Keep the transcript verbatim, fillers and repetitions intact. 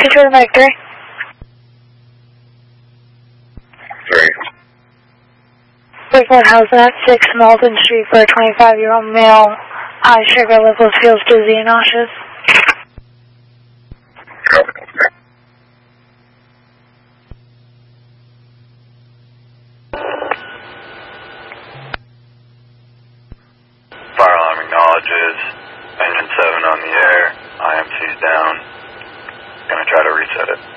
Control Mike three. Three. Lakewood House at six Malden Street for a twenty-five-year-old male. High sugar levels, feels dizzy and nauseous. Copy. Fire alarm acknowledges. Engine seven on the air. I M C's down. Gonna try to reset it.